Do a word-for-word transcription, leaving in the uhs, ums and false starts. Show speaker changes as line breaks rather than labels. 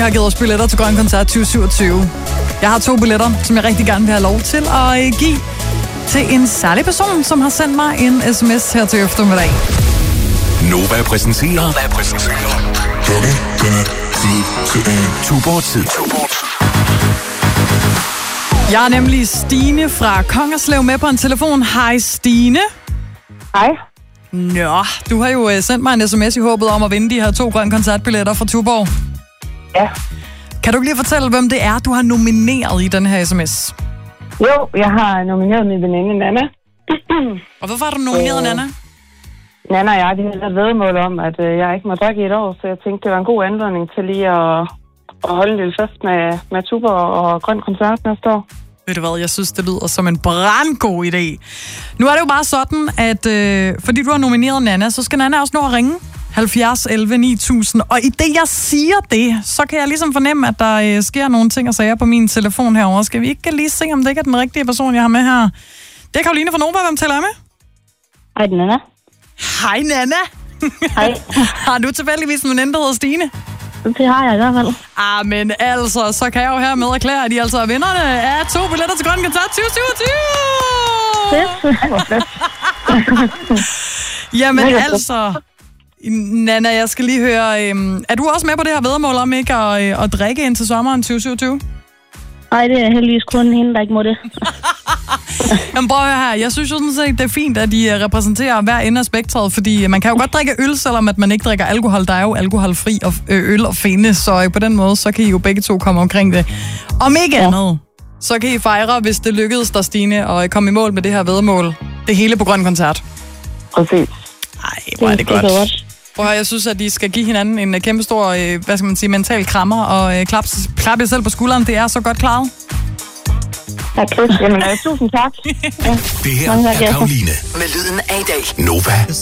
Jeg har givet os billetter til Grøn Koncert tyve syvogtyve. Jeg har to billetter, som jeg rigtig gerne vil have lov til at give til en særlig person, som har sendt mig en sms her til eftermiddag.
Nova præsenterer... Nova præsenterer... Tuborg-tid.
Jeg har nemlig Stine fra Kongerslev med på en telefon. Hej Stine.
Hej.
Nå, du har jo sendt mig en sms i håbet om at vinde de her to Grøn Koncertbilletter fra Tuborg.
Ja.
Kan du ikke lige fortælle, hvem det er, du har nomineret i den her sms?
Jo, jeg har nomineret min veninde Nana.
Og hvorfor har du nomineret øh, Nana?
Nana og jeg, vi havde et væddemål om, at øh, jeg ikke må drikke i et år, så jeg tænkte, det var en god anledning til lige at, at holde en lille fest med, med Tuborg og Grøn Koncert næste år.
Ved du hvad, jeg synes, det lyder som en brandgod idé. Nu er det jo bare sådan, at øh, fordi du har nomineret Nana, så skal Nana også nå at ringe halvfjerds elleve ni tusind. Og i det, jeg siger det, så kan jeg ligesom fornemme, at der øh, sker nogle ting og sager på min telefon herovre. Skal vi ikke lige se, om det ikke er den rigtige person, jeg har med her? Det er Karoline fra Nova. Hvem taler jeg med?
Hej, Nana.
Hej, Nana.
Hej.
Har du tilfældigvis en veninde, der hedder Stine?
Det har jeg i hvert fald.
Ah, men altså, så kan jeg jo hermed erklære, at I altså er vinderne af to billetter til Grøn Koncert tyve syvogtyve!
Fedt.
Jamen altså, Nana, jeg skal lige høre, øhm, er du også med på det her væddemål om ikke at, øh, at drikke ind til sommeren tyve syvogtyve?
Nej, det er heldigvis kun hende, der ikke må det.
Jamen prøv at høre her, jeg synes jo sådan set, det er fint, at I repræsenterer hver ende af spektret, fordi man kan jo godt drikke øl, selvom at man ikke drikker alkohol. Der er jo alkoholfri og øl at finde, så på den måde, så kan I jo begge to komme omkring det. Om ikke ja. andet, så kan I fejre, hvis det lykkedes der, Stine, og komme i mål med det her væddemål. Det hele på Grøn Koncert.
Præcis.
Ej, hvor er det godt. Prøv at høre, jeg synes, at I skal give hinanden en kæmpe stor, hvad skal man sige, mental krammer, og klap, klap jer selv på skulderen. Det er så godt klaret.
Ja, Jamen, uh, tusind tak. Ja.
Det her er Karoline med lyden af i dag. Nova.